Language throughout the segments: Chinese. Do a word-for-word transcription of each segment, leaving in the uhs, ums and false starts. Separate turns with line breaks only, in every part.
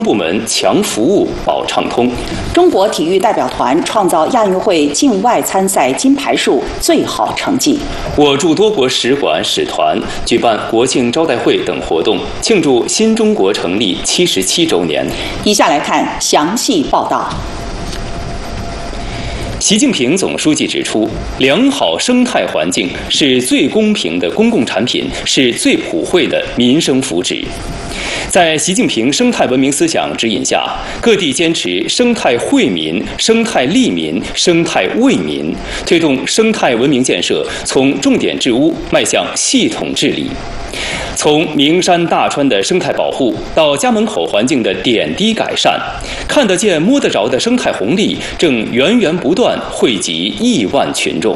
部门强服务保畅通。
中国体育代表团创造亚运会境外参赛金牌数最好成绩。
我驻多国使馆使团举办国庆招待会等活动，庆祝新中国成立七十七周年。
以下来看详细报道。
习近平总书记指出，良好生态环境是最公平的公共产品，是最普惠的民生福祉。在习近平生态文明思想指引下，各地坚持生态惠民、生态利民、生态为民，推动生态文明建设从重点治污迈向系统治理。从名山大川的生态保护到家门口环境的点滴改善，看得见摸得着的生态红利正源源不断惠及亿万群众。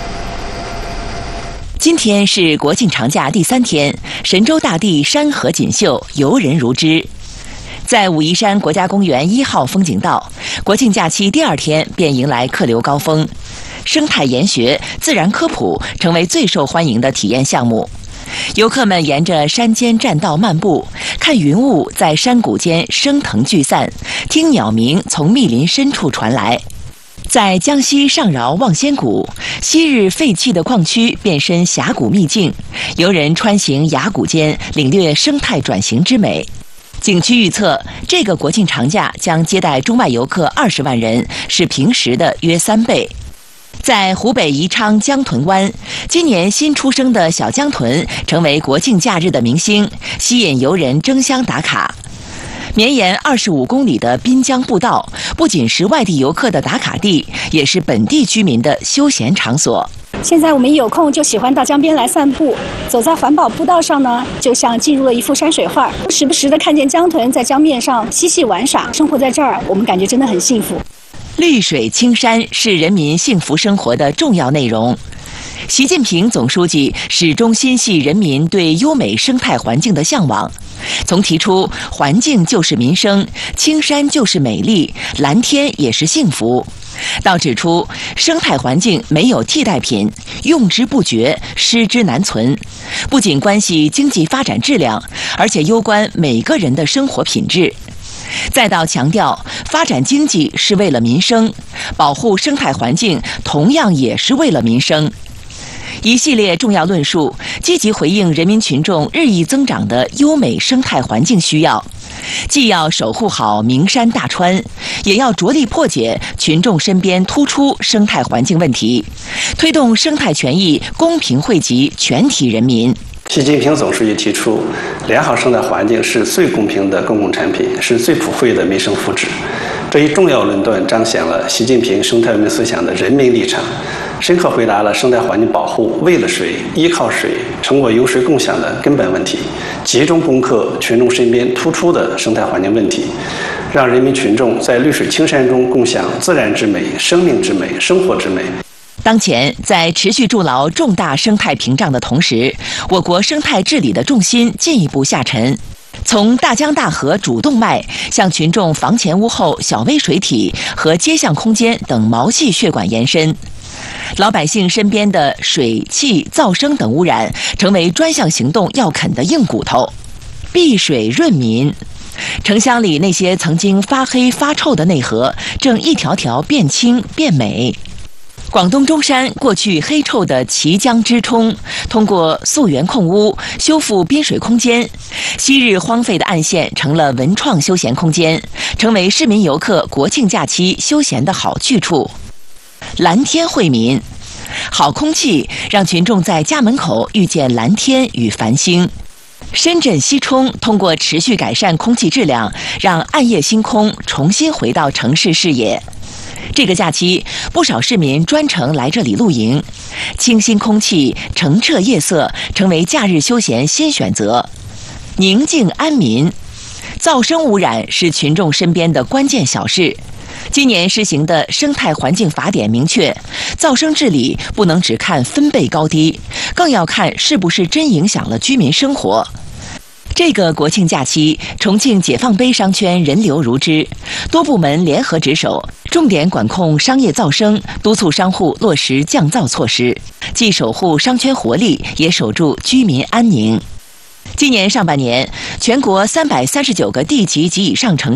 今天是国庆长假第三天，神州大地山河锦绣，游人如织。在武夷山国家公园一号风景道，国庆假期第二天便迎来客流高峰，生态研学、自然科普成为最受欢迎的体验项目。游客们沿着山间栈道漫步，看云雾在山谷间升腾聚散，听鸟鸣从密林深处传来。在江西上饶望仙谷，昔日废弃的矿区变身峡谷秘境，游人穿行崖谷间，领略生态转型之美。景区预测，这个国庆长假将接待中外游客二十万人，是平时的约三倍。在湖北宜昌江豚湾，今年新出生的小江豚成为国庆假日的明星，吸引游人争相打卡。绵延二十五公里的滨江步道，不仅是外地游客的打卡地，也是本地居民的休闲场所。
现在我们一有空就喜欢到江边来散步，走在环保步道上呢，就像进入了一幅山水画，时不时的看见江豚在江面上嬉戏玩耍。生活在这儿，我们感觉真的很幸福。
绿水青山是人民幸福生活的重要内容。习近平总书记始终心系人民对优美生态环境的向往，从提出环境就是民生，青山就是美丽，蓝天也是幸福，到指出生态环境没有替代品，用之不绝，失之难存，不仅关系经济发展质量，而且攸关每个人的生活品质。再到强调发展经济是为了民生，保护生态环境同样也是为了民生。一系列重要论述，积极回应人民群众日益增长的优美生态环境需要，既要守护好名山大川，也要着力破解群众身边突出生态环境问题，推动生态权益公平惠及全体人民。
习近平总书记提出，良好生态环境是最公平的公共产品，是最普惠的民生福祉。这一重要论断彰显了习近平生态文明思想的人民立场，深刻回答了生态环境保护为了谁、依靠谁、成果由谁共享的根本问题，集中攻克群众身边突出的生态环境问题，让人民群众在绿水青山中共享自然之美、生命之美、生活之美。
当前，在持续筑牢重大生态屏障的同时，我国生态治理的重心进一步下沉，从大江大河主动脉向群众房前屋后小微水体和街巷空间等毛细血管延伸。老百姓身边的水、气、噪声等污染，成为专项行动要啃的硬骨头。碧水润民，城乡里那些曾经发黑发臭的内河，正一条条变清变美。广东中山过去黑臭的綦江支冲，通过溯源控污、修复滨水空间，昔日荒废的岸线成了文创休闲空间，成为市民游客国庆假期休闲的好去处。蓝天惠民，好空气让群众在家门口遇见蓝天与繁星。深圳西冲通过持续改善空气质量，让暗夜星空重新回到城市视野。这个假期，不少市民专程来这里露营，清新空气、澄澈夜色成为假日休闲新选择。宁静安民，噪声污染是群众身边的关键小事。今年施行的生态环境法典明确，噪声治理不能只看分贝高低，更要看是不是真影响了居民生活。这个国庆假期，重庆解放碑商圈人流如织，多部门联合值守，重点管控商业噪声，督促商户落实降噪措施，既守护商圈活力，也守住居民安宁。今年上半年，全国三百三十九个地级及以上城